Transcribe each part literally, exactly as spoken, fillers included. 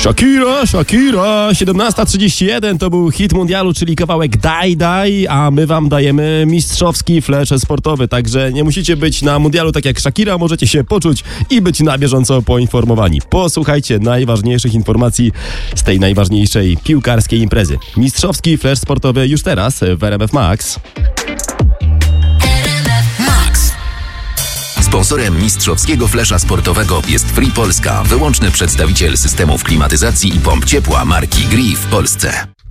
Shakira, Shakira, siedemnasta trzydzieści jeden to był hit mundialu, czyli kawałek Daj Daj, a my wam dajemy mistrzowski flash sportowy, także nie musicie być na mundialu tak jak Shakira, możecie się poczuć i być na bieżąco poinformowani. Posłuchajcie najważniejszych informacji z tej najważniejszej piłkarskiej imprezy. Mistrzowski flash sportowy już teraz w R M F Max. Sponsorem mistrzowskiego flesza sportowego jest Free Polska, wyłączny przedstawiciel systemów klimatyzacji i pomp ciepła marki Gree w Polsce.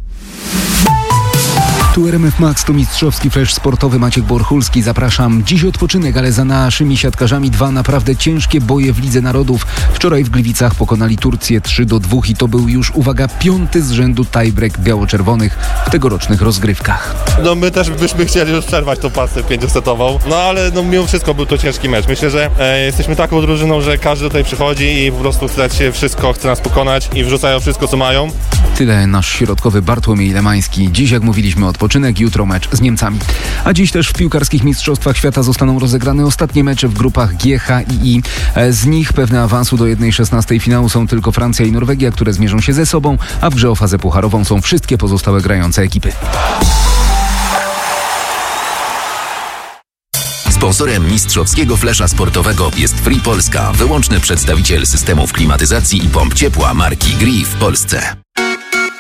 Tu R M F Max, tu mistrzowski flash sportowy, Maciek Borchulski. Zapraszam. Dziś odpoczynek, ale za naszymi siatkarzami dwa naprawdę ciężkie boje w Lidze Narodów. Wczoraj w Gliwicach pokonali Turcję trzy do dwóch i to był już, uwaga, piąty z rzędu tiebreak biało-czerwonych w tegorocznych rozgrywkach. No my też byśmy chcieli już przerwać tą pasę pięciosetową, no ale no mimo wszystko był to ciężki mecz. Myślę, że e, jesteśmy taką drużyną, że każdy tutaj przychodzi i po prostu chce dać się wszystko, chce nas pokonać i wrzucają wszystko, co mają. Tyle nasz środkowy Bartłomiej Lemański. Dziś, jak mówiliśmy, odpoczynek, jutro mecz z Niemcami. A dziś też w piłkarskich mistrzostwach świata zostaną rozegrane ostatnie mecze w grupach G, H i I. Z nich pewne awansu do jednej szesnastej finału są tylko Francja i Norwegia, które zmierzą się ze sobą, a w grze o fazę pucharową są wszystkie pozostałe grające ekipy. Sponsorem mistrzowskiego flesza sportowego jest Free Polska, wyłączny przedstawiciel systemów klimatyzacji i pomp ciepła marki Gree w Polsce.